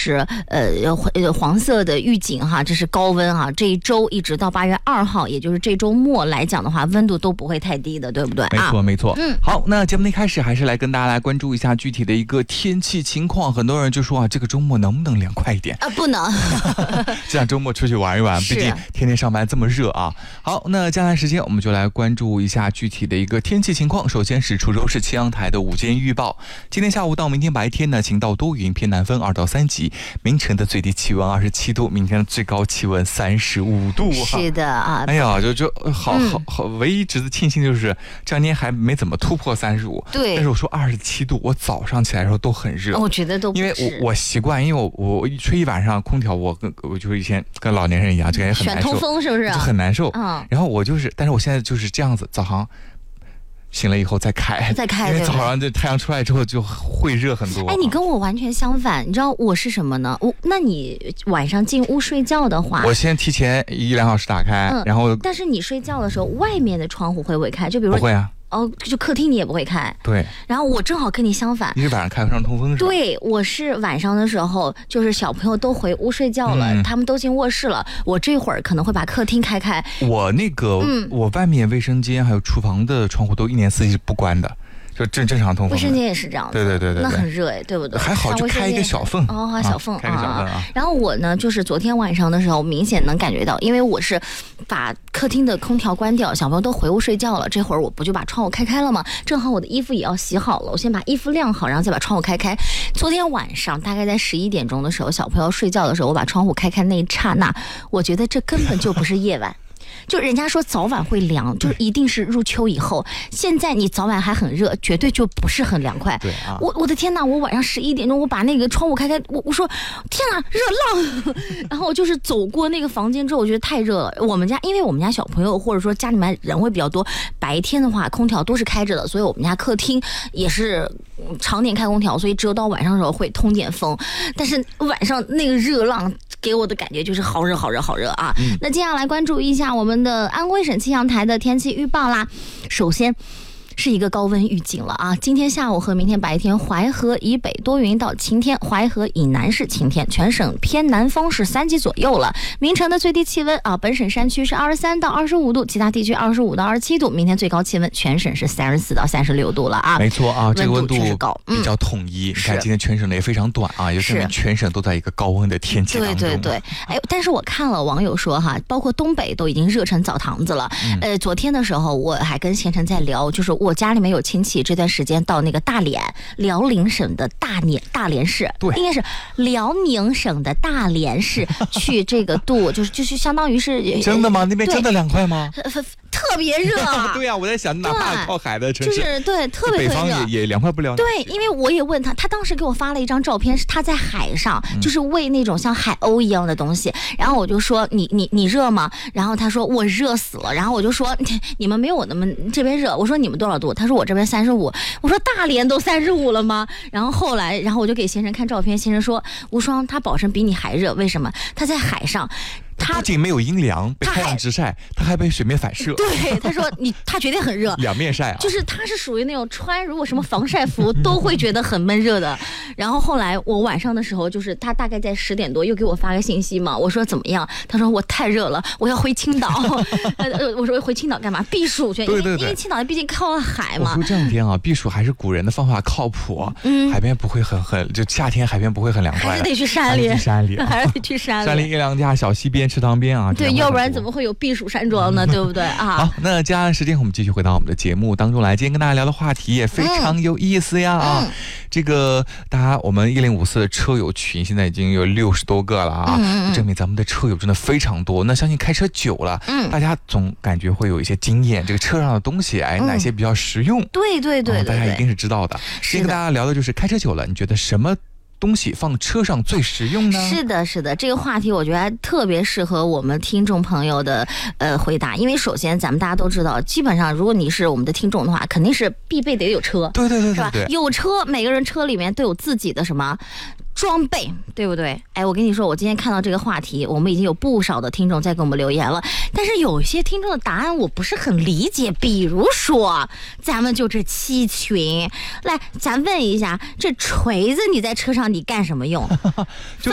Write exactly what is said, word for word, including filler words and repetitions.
是呃呃黄色的预警哈，这是高温哈，这一周一直到八月二号，也就是这周末来讲的话，温度都不会太低的，对不对？ 没错没错。 嗯， 好，那节目的一开始还是来跟大家来关注一下具体的一个天气情况。很多人就说啊，这个周末能不能凉快一点啊？不能， 这样周末出去玩一玩，毕竟天天上班这么热啊。好，那接下来时间我们就来关注一下具体的一个天气情况。首先是滁州市气象台的午间预报，今天下午到明天白天呢，晴到多云，偏南风二到三级，明晨的最低气温二十七度，明天的最高气温三十五度。 是的啊， 哎呀，就就好好好，唯一值得庆幸就是这两天还没怎么突破三十五。 对， 但是我说二十七度，我早上起来的时候都很热。 我觉得都不因为我我习惯，因为我我一吹一晚上空调，我跟我就是以前跟老年人一样，就感觉很难受， 选通风是不是？ 就很难受。 嗯， 然后我就是，但是我现在就是这样子，早上醒了以后再开， 再开， 因为早上这太阳出来之后就会热很多。 哎，你跟我完全相反，你知道我是什么呢？我那你晚上进屋睡觉的话， 我先提前一两小时打开，嗯、然后。 但是你睡觉的时候，外面的窗户会不会开？就比如说不会啊。 哦，就客厅你也不会开， 对。 然后我正好跟你相反， 你是晚上开不上通风是吧？ 对，我是晚上的时候，就是小朋友都回屋睡觉了，嗯、他们都进卧室了，我这会儿可能会把客厅开开。 我那个，嗯、我外面卫生间还有厨房的窗户都一年四季是不关的。就正正常通风， 卫生间也是这样子， 对对对对， 那很热哎，对不对？ 还好，就开一个小缝哦，还小缝， 开个小缝啊。 然后我呢，就是昨天晚上的时候，明显能感觉到，因为我是把客厅的空调关掉，小朋友都回屋睡觉了，这会儿我不就把窗户开开了吗？正好我的衣服也要洗好了，我先把衣服晾好，然后再把窗户开开。昨天晚上大概在十一点钟的时候，小朋友睡觉的时候，我把窗户开开那一刹那，我觉得这根本就不是夜晚。就人家说早晚会凉，就是一定是入秋以后。现在你早晚还很热，绝对就不是很凉快。 对啊， 我我的天哪！我晚上十一点钟，我把那个窗户开开，我我说天哪，热浪！然后就是走过那个房间之后，我觉得太热了。我们家因为我们家小朋友或者说家里面人会比较多，白天的话空调都是开着的，所以我们家客厅也是常年开空调，所以只有到晚上的时候会通点风。但是晚上那个热浪给我的感觉就是好热好热好热啊！嗯、那接下来关注一下我们的安徽省气象台的天气预报啦。首先是一个高温预警了啊！今天下午和明天白天，淮河以北多云到晴天，淮河以南是晴天，全省偏南风是三级左右了。明晨的最低气温啊，本省山区是二十三到二十五度，其他地区二十五到二十七度。明天最高气温全省是三十四到三十六度了啊！ 没错啊，这个温度高， 比较统一。嗯、你看今天全省的也非常短啊，也证明全省都在一个高温的天气当中。 对对对，哎，但是我看了网友说哈，包括东北都已经热成澡堂子了。嗯、呃，昨天的时候我还跟贤晨在聊，就是我家里面有亲戚，这段时间到那个大连，辽宁省的大连大连市， 对， 应该是辽宁省的大连市去这个度，就是就是相当于是真的吗？那边真的凉快吗？ 特别热、啊， 对呀、啊，我在想，哪怕靠海的城市， 就是对特别特别热， 北方也也凉快不了。 对，因为我也问他，他当时给我发了一张照片，是他在海上，嗯、就是喂那种像海鸥一样的东西。然后我就说你你你热吗？然后他说我热死了。然后我就说你们没有我们这边热。我说你们多少度？他说我这边三十五。我说大连都三十五了吗？然后后来，然后我就给先生看照片，先生说无双他保证比你还热，为什么？他在海上。 他不仅没有阴凉，被太阳直晒，他还被水面反射。 对，他说你他绝对很热， 两面晒啊。 就是他是属于那种穿如果什么防晒服都会觉得很闷热的。然后后来我晚上的时候，就是他大概在十点多又给我发个信息嘛，我说怎么样？他说我太热了，我要回青岛。我说回青岛干嘛？避暑去。 对对对， 因为青岛毕竟靠海嘛。 我说这两天啊，避暑还是古人的方法靠谱。嗯，海边不会很很，就夏天海边不会很凉快， 还是得去山里， 还是去山里， 还是得去山里， 山里一两家小溪边。池塘边啊， 对，要不然怎么会有避暑山庄呢？对不对啊？ 好，那接下来时间我们继续回到我们的节目当中来。今天跟大家聊的话题也非常有意思呀啊！嗯、这个大家我们一零五四的车友群现在已经有六十多个了啊，嗯、证明咱们的车友真的非常多。那相信开车久了，嗯，大家总感觉会有一些经验，这个车上的东西，哎，哪些比较实用？ 对对 对, 对, 对、哦， 大家一定是知道的。今天跟大家聊的就是开车久了，你觉得什么东西放车上最实用呢？ 是的，是的，这个话题我觉得还特别适合我们听众朋友的呃回答，因为首先咱们大家都知道，基本上如果你是我们的听众的话，肯定是必备得有车， 对对对对， 是吧？有车，每个人车里面都有自己的什么装备，对不对？哎，我跟你说，我今天看到这个话题，我们已经有不少的听众在给我们留言了，但是有一些听众的答案我不是很理解。比如说，咱们就这七群，来，咱问一下，这锤子你在车上你干什么用？ 就